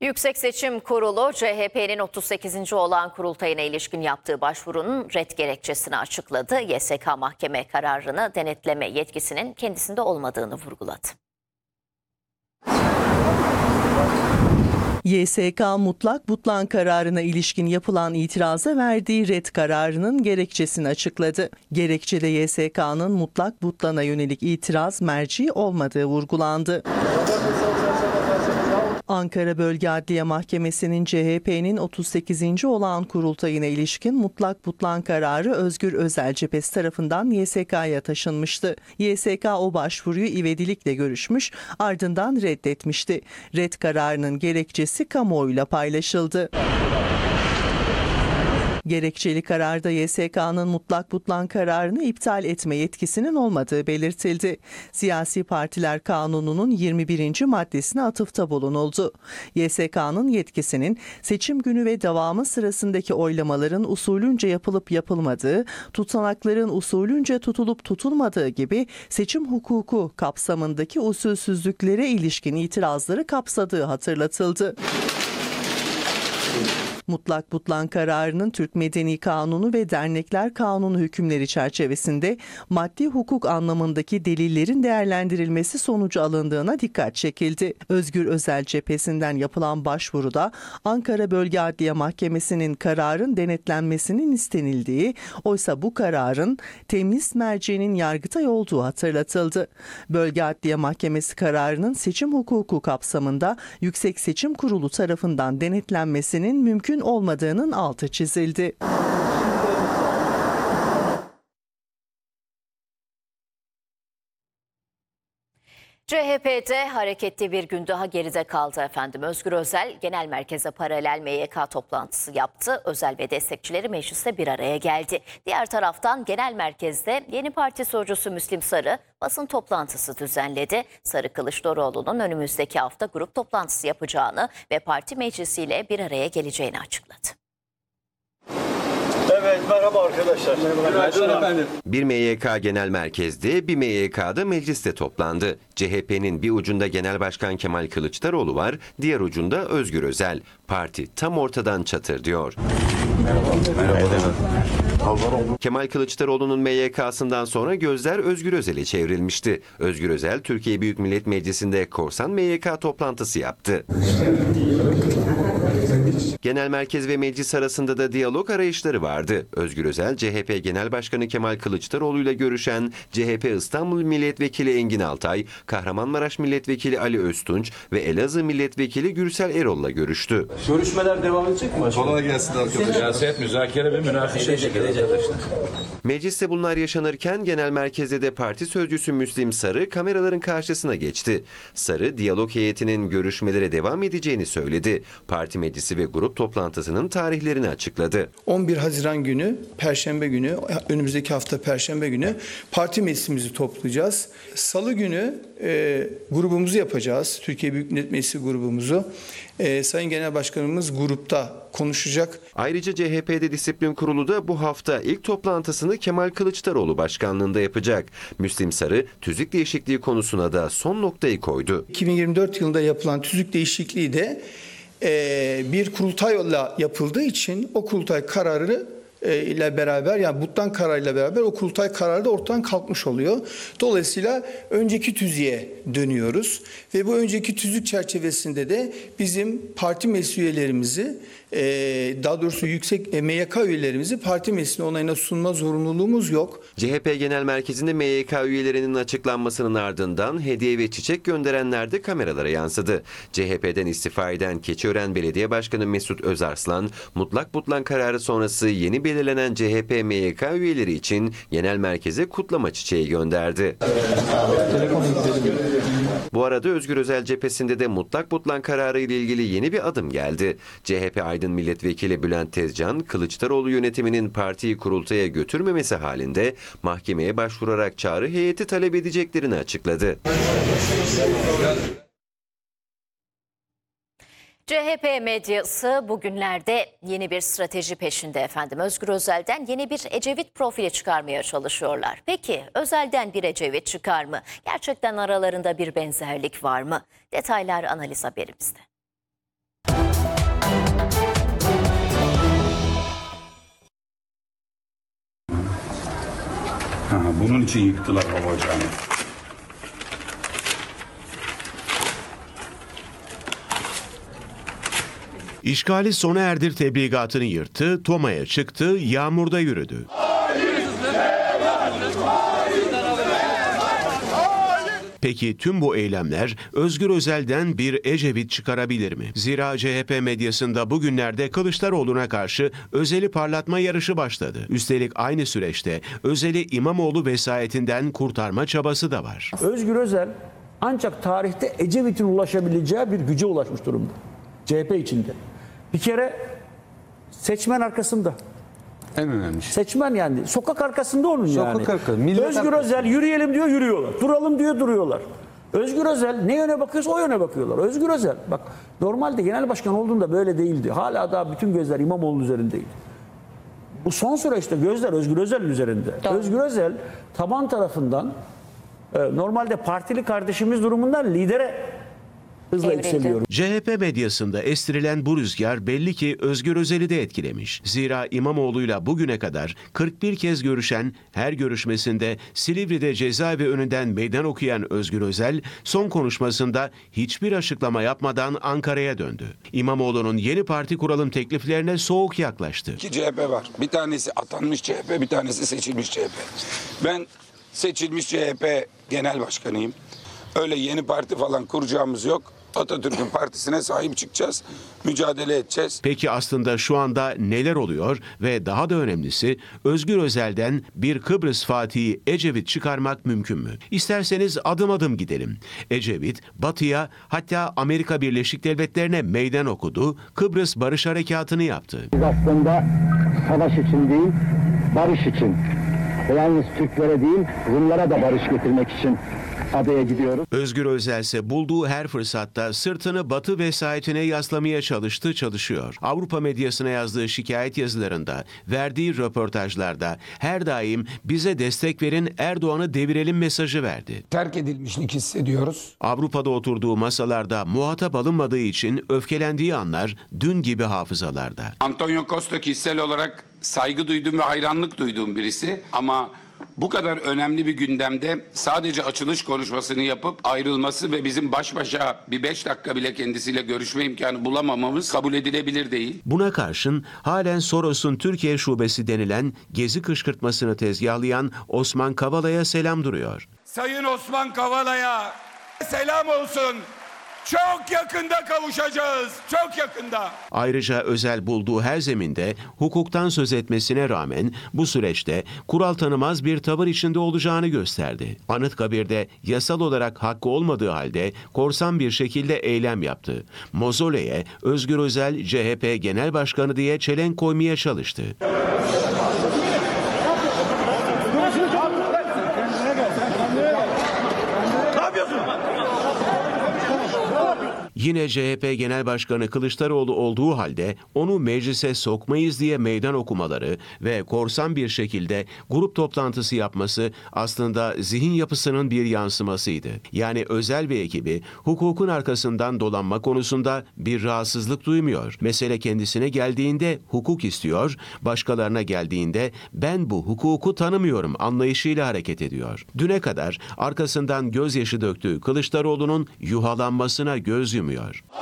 Yüksek Seçim Kurulu CHP'nin 38. olan kurultayına ilişkin yaptığı başvurunun ret gerekçesini açıkladı. YSK mahkeme kararını denetleme yetkisinin kendisinde olmadığını vurguladı. YSK mutlak butlan kararına ilişkin yapılan itiraza verdiği ret kararının gerekçesini açıkladı. Gerekçede YSK'nın mutlak butlana yönelik itiraz merci olmadığı vurgulandı. Ankara Bölge Adliye Mahkemesi'nin CHP'nin 38. olağan kurultayına ilişkin mutlak butlan kararı Özgür Özel cephesi tarafından YSK'ya taşınmıştı. YSK o başvuruyu ivedilikle görüşmüş, ardından reddetmişti. Red kararının gerekçesi kamuoyuyla paylaşıldı. Gerekçeli kararda YSK'nın mutlak butlan kararını iptal etme yetkisinin olmadığı belirtildi. Siyasi Partiler Kanunu'nun 21. maddesine atıfta bulunuldu. YSK'nın yetkisinin seçim günü ve devamı sırasındaki oylamaların usulünce yapılıp yapılmadığı, tutanakların usulünce tutulup tutulmadığı gibi seçim hukuku kapsamındaki usulsüzlüklere ilişkin itirazları kapsadığı hatırlatıldı. Mutlak butlan kararının Türk Medeni Kanunu ve Dernekler Kanunu hükümleri çerçevesinde maddi hukuk anlamındaki delillerin değerlendirilmesi sonucu alındığına dikkat çekildi. Özgür Özel cephesinden yapılan başvuruda Ankara Bölge Adliye Mahkemesi'nin kararın denetlenmesinin istenildiği, oysa bu kararın temyiz merciğinin Yargıtay olduğu hatırlatıldı. Bölge Adliye Mahkemesi kararının seçim hukuku kapsamında Yüksek Seçim Kurulu tarafından denetlenmesinin mümkün olmadığının altı çizildi. CHP'de hareketli bir gün daha geride kaldı efendim. Özgür Özel genel merkeze paralel MYK toplantısı yaptı. Özel ve destekçileri mecliste bir araya geldi. Diğer taraftan genel merkezde yeni parti sözcüsü Müslim Sarı basın toplantısı düzenledi. Sarı, Kılıçdaroğlu'nun önümüzdeki hafta grup toplantısı yapacağını ve parti meclisiyle bir araya geleceğini açıkladı. Evet, merhaba arkadaşlar. Günaydın efendim. Bir MYK genel merkezde, bir MYK'da mecliste toplandı. CHP'nin bir ucunda Genel Başkan Kemal Kılıçdaroğlu var, diğer ucunda Özgür Özel. Parti tam ortadan çatır diyor. Kemal Kılıçdaroğlu'nun MYK'sından sonra gözler Özgür Özel'e çevrilmişti. Özgür Özel, Türkiye Büyük Millet Meclisi'nde korsan MYK toplantısı yaptı. Genel merkez ve meclis arasında da diyalog arayışları vardı. Özgür Özel, CHP Genel Başkanı Kemal Kılıçdaroğlu ile görüşen CHP İstanbul Milletvekili Engin Altay, Kahramanmaraş Milletvekili Ali Öztunç ve Elazığ Milletvekili Gürsel Erol'la görüştü. Görüşmeler devam edecek mi? Kolay gelsin arkadaşlar. Siyaset, müzakere ve münakaşa şekilde. Mecliste bunlar yaşanırken genel merkezde de parti sözcüsü Müslim Sarı kameraların karşısına geçti. Sarı, diyalog heyetinin görüşmelere devam edeceğini söyledi. Parti meclisi ve grup toplantısının tarihlerini açıkladı. 11 Haziran günü, Perşembe günü, önümüzdeki hafta Perşembe günü parti meclisimizi toplayacağız. Salı günü grubumuzu yapacağız. Türkiye Büyük Millet Meclisi grubumuzu. Sayın Genel Başkanımız grupta konuşacak. Ayrıca CHP'de Disiplin Kurulu da bu hafta ilk toplantısını Kemal Kılıçdaroğlu başkanlığında yapacak. Müslim Sarı, tüzük değişikliği konusuna da son noktayı koydu. 2024 yılında yapılan tüzük değişikliği de bir kurultayla yapıldığı için o kurultay kararı ile beraber, yani butlan kararıyla beraber o kurultay kararı da ortadan kalkmış oluyor. Dolayısıyla önceki tüzüğe dönüyoruz ve bu önceki tüzük çerçevesinde de bizim parti meclis üyelerimizi, daha doğrusu yüksek MYK üyelerimizi parti meclisine onayına sunma zorunluluğumuz yok. CHP Genel Merkezi'nde MYK üyelerinin açıklanmasının ardından hediye ve çiçek gönderenler de kameralara yansıdı. CHP'den istifa eden Keçiören Belediye Başkanı Mesut Özarslan, mutlak butlan kararı sonrası yeni belirlenen CHP MYK üyeleri için genel merkeze kutlama çiçeği gönderdi. Bu arada Özgür Özel cephesinde de mutlak butlan kararı ile ilgili yeni bir adım geldi. CHP Aydın Milletvekili Bülent Tezcan, Kılıçdaroğlu yönetiminin partiyi kurultaya götürmemesi halinde mahkemeye başvurarak çağrı heyeti talep edeceklerini açıkladı. CHP medyası bugünlerde yeni bir strateji peşinde efendim. Özgür Özel'den yeni bir Ecevit profili çıkarmaya çalışıyorlar. Peki Özel'den bir Ecevit çıkar mı? Gerçekten aralarında bir benzerlik var mı? Detaylar analiz haberimizde. Bunun için yıktılar babacığını. İşgali sona erdir tebligatını yırttı, Toma'ya çıktı, yağmurda yürüdü. Peki tüm bu eylemler Özgür Özel'den bir Ecevit çıkarabilir mi? Zira CHP medyasında bugünlerde Kılıçdaroğlu'na karşı Özel'i parlatma yarışı başladı. Üstelik aynı süreçte Özel'i İmamoğlu vesayetinden kurtarma çabası da var. Özgür Özel ancak tarihte Ecevit'in ulaşabileceği bir güce ulaşmış durumda. CHP içinde. Bir kere seçmen arkasında. En önemlisi. Seçmen yani. Sokak arkasında onun yani. Sokak arkasında. Millet Özgür arkasında. Özel yürüyelim diyor yürüyorlar. Duralım diyor duruyorlar. Özgür Özel ne yöne bakıyorsa o yöne bakıyorlar. Özgür Özel bak normalde genel başkan olduğunda böyle değildi. Hala daha bütün gözler İmamoğlu üzerindeydi. Bu son süreçte gözler Özgür Özel'in üzerinde. Doğru. Özgür Özel taban tarafından normalde partili kardeşimiz durumundan lidere hızla Evrildi. yükseliyor. CHP medyasında estirilen bu rüzgar belli ki Özgür Özel'i de etkilemiş. Zira İmamoğlu'yla bugüne kadar 41 kez görüşen, her görüşmesinde Silivri'de cezaevi önünden meydan okuyan Özgür Özel, son konuşmasında hiçbir açıklama yapmadan Ankara'ya döndü. İmamoğlu'nun yeni parti kuralım tekliflerine soğuk yaklaştı. İki CHP var. Bir tanesi atanmış CHP, bir tanesi seçilmiş CHP. Ben seçilmiş CHP genel başkanıyım. Öyle yeni parti falan kuracağımız yok. Atatürk'ün partisine sahip çıkacağız, mücadele edeceğiz. Peki aslında şu anda neler oluyor ve daha da önemlisi Özgür Özel'den bir Kıbrıs Fatihi Ecevit çıkarmak mümkün mü? İsterseniz adım adım gidelim. Ecevit, Batı'ya hatta Amerika Birleşik Devletleri'ne meydan okudu, Kıbrıs Barış Harekatı'nı yaptı. Biz aslında savaş için değil, barış için ve yalnız Türklere değil, Rumlara da barış getirmek için adaya gidiyoruz. Özgür Özel ise bulduğu her fırsatta sırtını Batı vesayetine yaslamaya çalışıyor. Avrupa medyasına yazdığı şikayet yazılarında, verdiği röportajlarda her daim bize destek verin, Erdoğan'ı devirelim mesajı verdi. Terk edilmişlik hissediyoruz. Avrupa'da oturduğu masalarda muhatap alınmadığı için öfkelendiği anlar dün gibi hafızalarda. Antonio Costa kişisel olarak saygı duyduğum ve hayranlık duyduğum birisi ama bu kadar önemli bir gündemde sadece açılış konuşmasını yapıp ayrılması ve bizim baş başa bir 5 dakika bile kendisiyle görüşme imkanı bulamamamız kabul edilebilir değil. Buna karşın halen Soros'un Türkiye şubesi denilen gezi kışkırtmasını tezgahlayan Osman Kavala'ya selam duruyor. Sayın Osman Kavala'ya selam olsun. Çok yakında kavuşacağız. Çok yakında. Ayrıca Özel bulduğu her zeminde hukuktan söz etmesine rağmen bu süreçte kural tanımaz bir tavır içinde olacağını gösterdi. Anıtkabir'de yasal olarak hakkı olmadığı halde korsan bir şekilde eylem yaptı. Mozoleye Özgür Özel CHP Genel Başkanı diye çelenk koymaya çalıştı. Yine CHP Genel Başkanı Kılıçdaroğlu olduğu halde onu meclise sokmayız diye meydan okumaları ve korsan bir şekilde grup toplantısı yapması aslında zihin yapısının bir yansımasıydı. Yani Özel ve ekibi hukukun arkasından dolanma konusunda bir rahatsızlık duymuyor. Mesele kendisine geldiğinde hukuk istiyor, başkalarına geldiğinde ben bu hukuku tanımıyorum anlayışıyla hareket ediyor. Düne kadar arkasından gözyaşı döktüğü Kılıçdaroğlu'nun yuhalanmasına göz yumuyor.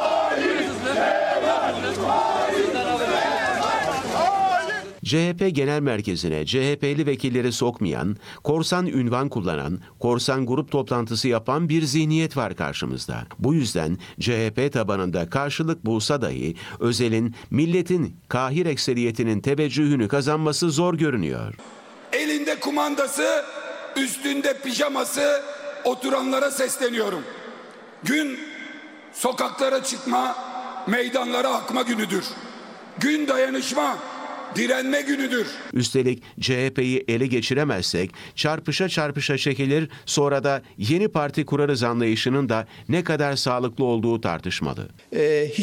CHP Genel Merkezi'ne CHP'li vekilleri sokmayan, korsan ünvan kullanan, korsan grup toplantısı yapan bir zihniyet var karşımızda. Bu yüzden CHP tabanında karşılık bulsa dahi Özel'in milletin kahir ekseriyetinin teveccühünü kazanması zor görünüyor. Elinde kumandası, üstünde pijaması oturanlara sesleniyorum. Gün sokaklara çıkma, meydanlara akma günüdür. Gün dayanışma, direnme günüdür. Üstelik CHP'yi ele geçiremezsek çarpışa çarpışa çekilir, sonra da yeni parti kurarız anlayışının da ne kadar sağlıklı olduğu tartışmalı.